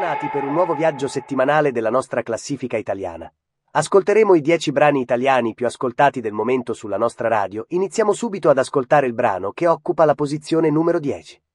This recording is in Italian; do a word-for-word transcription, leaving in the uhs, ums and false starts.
Bentornati per un nuovo viaggio settimanale della nostra classifica italiana. Ascolteremo i dieci brani italiani più ascoltati del momento sulla nostra radio. Iniziamo subito ad ascoltare il brano che occupa la posizione numero dieci.